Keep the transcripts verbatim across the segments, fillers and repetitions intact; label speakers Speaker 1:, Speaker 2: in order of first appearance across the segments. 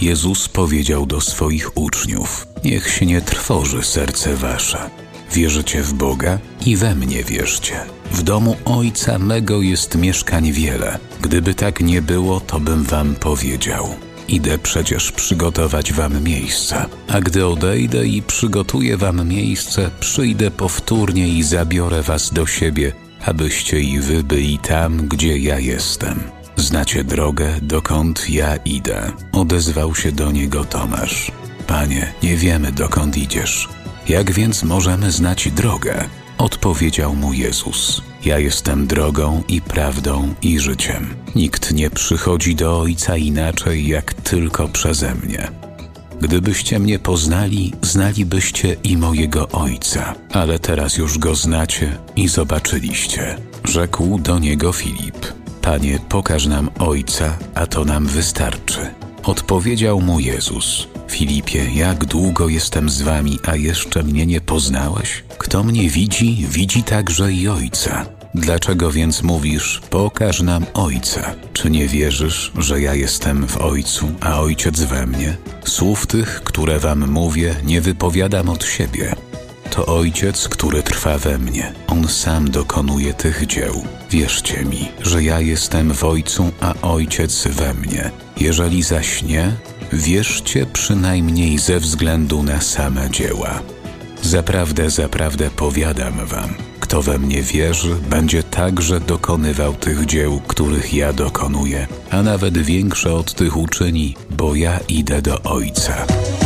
Speaker 1: Jezus powiedział do swoich uczniów: niech się nie trwoży serce wasze. Wierzycie w Boga i we mnie wierzcie. W domu Ojca mego jest mieszkań wiele. Gdyby tak nie było, to bym wam powiedział. Idę przecież przygotować wam miejsce. A gdy odejdę i przygotuję wam miejsce, przyjdę powtórnie i zabiorę was do siebie, abyście i wy byli tam, gdzie ja jestem. Znacie drogę, dokąd ja idę. Odezwał się do niego Tomasz. Panie, nie wiemy, dokąd idziesz. Jak więc możemy znać drogę? Odpowiedział mu Jezus. Ja jestem drogą i prawdą i życiem. Nikt nie przychodzi do Ojca inaczej, jak tylko przeze mnie. Gdybyście mnie poznali, znalibyście i mojego Ojca, ale teraz już Go znacie i zobaczyliście. Rzekł do niego Filip. Panie, pokaż nam Ojca, a to nam wystarczy. Odpowiedział mu Jezus. Filipie, jak długo jestem z wami, a jeszcze mnie nie poznałeś? Kto mnie widzi, widzi także i Ojca. Dlaczego więc mówisz, pokaż nam Ojca? Czy nie wierzysz, że ja jestem w Ojcu, a Ojciec we mnie? Słów tych, które wam mówię, nie wypowiadam od siebie. To Ojciec, który trwa we mnie. On sam dokonuje tych dzieł. Wierzcie mi, że ja jestem w Ojcu, a Ojciec we mnie. Jeżeli zaś nie, wierzcie przynajmniej ze względu na same dzieła. Zaprawdę, zaprawdę powiadam wam, kto we mnie wierzy, będzie także dokonywał tych dzieł, których ja dokonuję, a nawet większe od tych uczyni, bo ja idę do Ojca.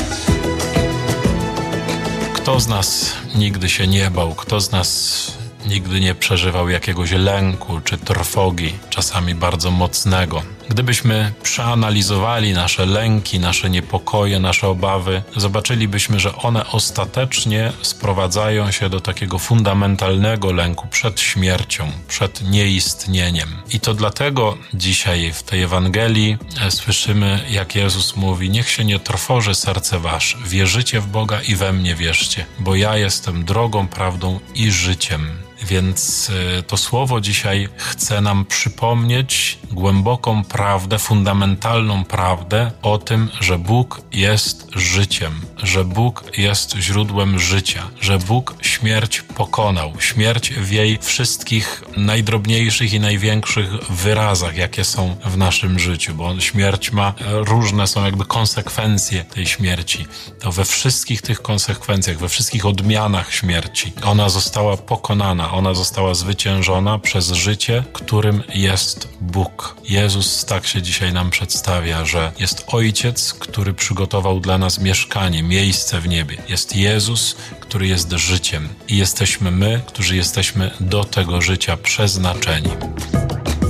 Speaker 2: Kto z nas nigdy się nie bał? Kto z nas nigdy nie przeżywał jakiegoś lęku czy trwogi, czasami bardzo mocnego? Gdybyśmy przeanalizowali nasze lęki, nasze niepokoje, nasze obawy, zobaczylibyśmy, że one ostatecznie sprowadzają się do takiego fundamentalnego lęku przed śmiercią, przed nieistnieniem. I to dlatego dzisiaj w tej Ewangelii słyszymy, jak Jezus mówi: niech się nie trwoży serce wasze, wierzycie w Boga i we mnie wierzcie, bo ja jestem drogą, prawdą i życiem. Więc to słowo dzisiaj chce nam przypomnieć głęboką prawdę, fundamentalną prawdę o tym, że Bóg jest życiem, że Bóg jest źródłem życia, że Bóg śmierć pokonał. Śmierć w jej wszystkich najdrobniejszych i największych wyrazach, jakie są w naszym życiu, bo śmierć ma różne, są jakby konsekwencje tej śmierci. To we wszystkich tych konsekwencjach, we wszystkich odmianach śmierci ona została pokonana. Ona została zwyciężona przez życie, którym jest Bóg. Jezus tak się dzisiaj nam przedstawia, że jest Ojciec, który przygotował dla nas mieszkanie, miejsce w niebie. Jest Jezus, który jest życiem i jesteśmy my, którzy jesteśmy do tego życia przeznaczeni.